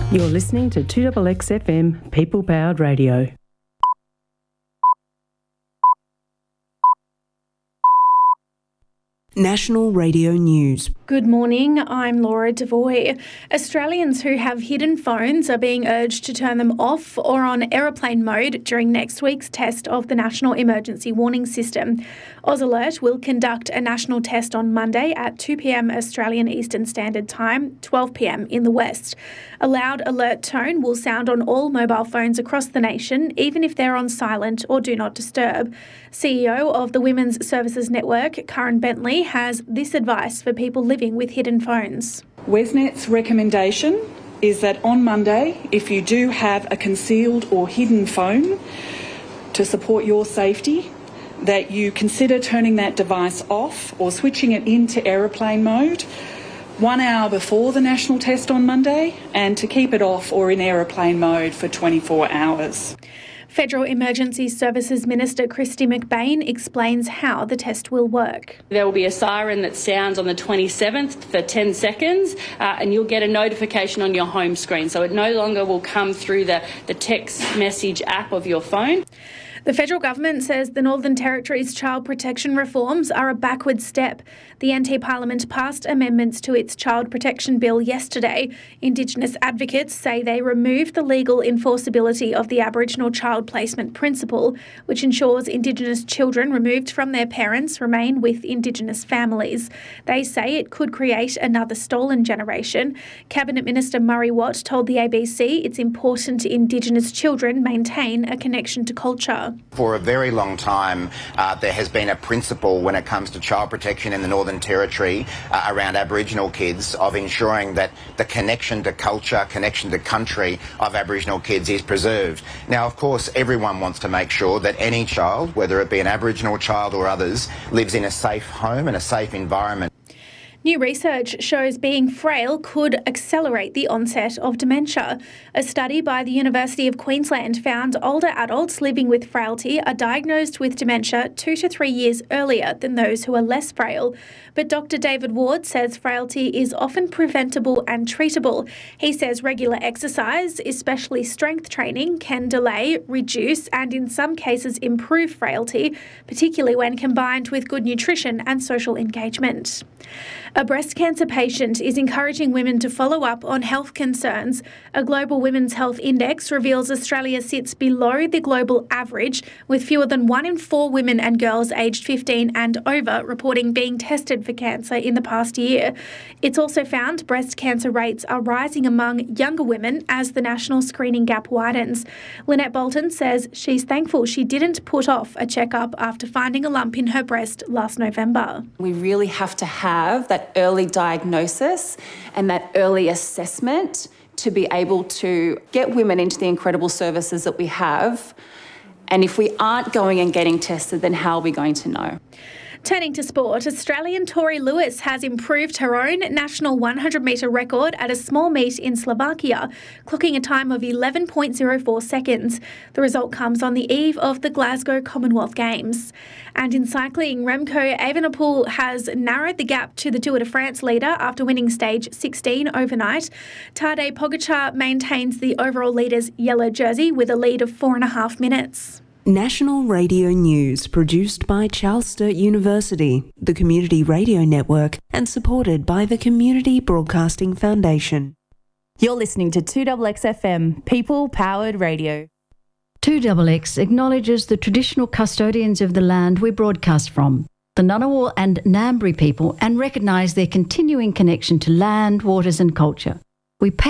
You're listening to 2XX FM, People Powered Radio. National Radio News. Good morning, I'm Laura Devoy. Australians who have hidden phones are being urged to turn them off or on aeroplane mode during next week's test of the National Emergency Warning System. AusAlert will conduct a national test on Monday at 2 p.m. Australian Eastern Standard Time, 12 p.m. in the West. A loud alert tone will sound on all mobile phones across the nation, even if they're on silent or do not disturb. CEO of the Women's Services Network, Karen Bentley, has this advice for people living with hidden phones. WESNet's recommendation is that on Monday, if you do have a concealed or hidden phone, to support your safety, that you consider turning that device off or switching it into aeroplane mode 1 hour before the national test on Monday, and to keep it off or in aeroplane mode for 24 hours. Federal Emergency Services Minister Kristy McBain explains how the test will work. There will be a siren that sounds on the 27th for 10 seconds and you'll get a notification on your home screen. So it no longer will come through the text message app of your phone. The federal government says the Northern Territory's child protection reforms are a backward step. The NT Parliament passed amendments to its child protection bill yesterday. Indigenous advocates say they removed the legal enforceability of the Aboriginal child placement principle, which ensures Indigenous children removed from their parents remain with Indigenous families. They say it could create another stolen generation. Cabinet Minister Murray Watt told the ABC it's important Indigenous children maintain a connection to culture. For a very long time, there has been a principle when it comes to child protection in the Northern Territory around Aboriginal kids of ensuring that the connection to culture, connection to country of Aboriginal kids is preserved. Now, of course, everyone wants to make sure that any child, whether it be an Aboriginal child or others, lives in a safe home and a safe environment. New research shows being frail could accelerate the onset of dementia. A study by the University of Queensland found older adults living with frailty are diagnosed with dementia 2 to 3 years earlier than those who are less frail. But Dr. David Ward says frailty is often preventable and treatable. He says regular exercise, especially strength training, can delay, reduce and in some cases improve frailty, particularly when combined with good nutrition and social engagement. A breast cancer patient is encouraging women to follow up on health concerns. A global women's health index reveals Australia sits below the global average, with fewer than 1 in 4 women and girls aged 15 and over reporting being tested for cancer in the past year. It's also found breast cancer rates are rising among younger women as the national screening gap widens. Lynette Bolton says she's thankful she didn't put off a checkup after finding a lump in her breast last November. We really have to have that early diagnosis and that early assessment to be able to get women into the incredible services that we have. And if we aren't going and getting tested, then how are we going to know? Turning to sport, Australian Tori Lewis has improved her own national 100-metre record at a small meet in Slovakia, clocking a time of 11.04 seconds. The result comes on the eve of the Glasgow Commonwealth Games. And in cycling, Remco Evenepoel has narrowed the gap to the Tour de France leader after winning stage 16 overnight. Tadej Pogačar maintains the overall leader's yellow jersey with a lead of 4.5 minutes. National Radio News, produced by Charles Sturt University, the Community Radio Network, and supported by the Community Broadcasting Foundation. You're listening to 2XX FM, People Powered Radio. 2XX acknowledges the traditional custodians of the land we broadcast from, the Ngunnawal and Ngambri people, and recognise their continuing connection to land, waters and culture. We pay